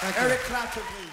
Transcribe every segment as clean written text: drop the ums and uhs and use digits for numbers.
Eric Clapton, please.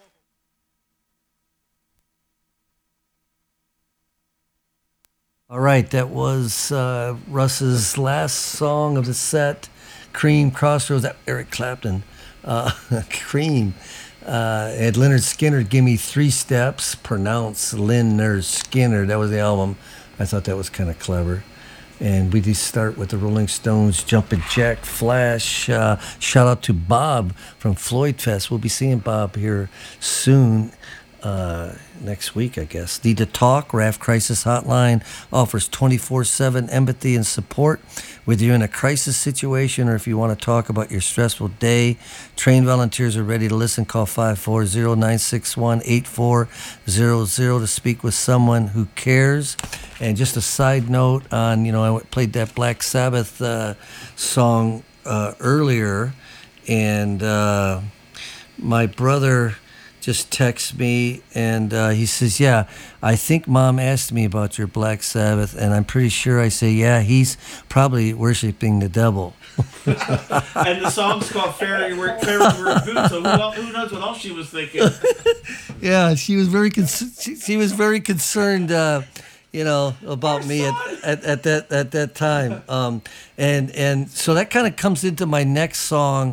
All right, that was Russ's last song of the set, Cream Crossroads. Eric Clapton, Cream. And Leonard Skinner, Give Me Three Steps, pronounced Leonard Skinner. That was the album. I thought that was kind of clever. And we just start with the Rolling Stones, Jumpin' Jack Flash. Shout out to Bob from Floyd Fest. We'll be seeing Bob here soon. Next week, I guess. Need to talk? RAF Crisis Hotline offers 24/7 empathy and support. Whether you're in a crisis situation or if you want to talk about your stressful day, trained volunteers are ready to listen. Call 540-961-8400 to speak with someone who cares. And just a side note on, I played that Black Sabbath song earlier, and my brother just texts me, and he says, yeah, I think Mom asked me about your Black Sabbath, and I'm pretty sure I say, yeah, he's probably worshiping the devil. And the song's called Fairy Wear Boots, so who knows what else she was thinking. Yeah, she was very concerned about me at that time. And so that kind of comes into my next song.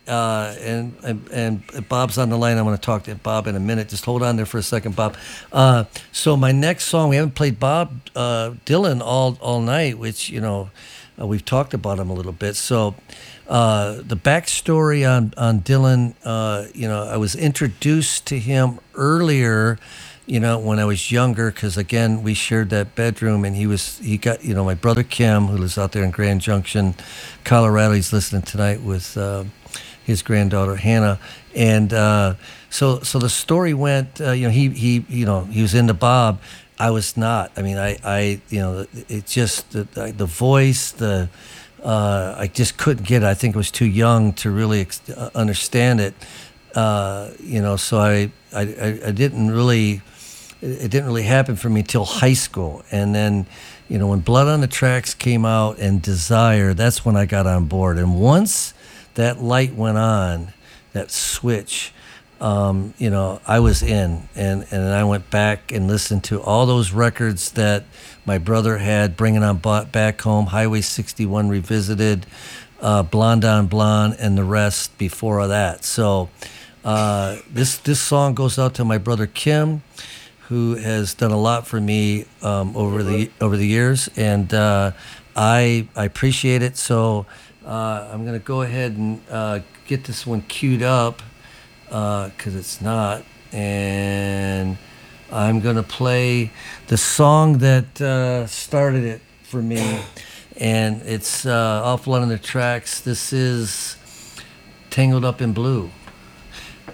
And Bob's on the line. I'm going to talk to Bob in a minute. Just hold on there for a second, Bob. So my next song, we haven't played Bob Dylan all night, which we've talked about him a little bit. So the backstory on Dylan, I was introduced to him earlier, when I was younger, because again we shared that bedroom, and he got my brother Kim, who lives out there in Grand Junction, Colorado. He's listening tonight with his granddaughter Hannah, and so the story went. He was into Bob. I was not. I mean, it just the voice, I just couldn't get it. I think I was too young to really understand it. So I didn't really. It didn't really happen for me till high school, and then when Blood on the Tracks came out and Desire, that's when I got on board. And once that light went on, that switch, I was in, and I went back and listened to all those records that my brother had, Bringing On Back Home, Highway 61 Revisited, Blonde on Blonde, and the rest before that. So this song goes out to my brother Kim, who has done a lot for me over the years, and I appreciate it. So I'm going to go ahead and get this one queued up, because it's not, and I'm going to play the song that started it for me, and it's off Blood on the Tracks. This is Tangled Up in Blue.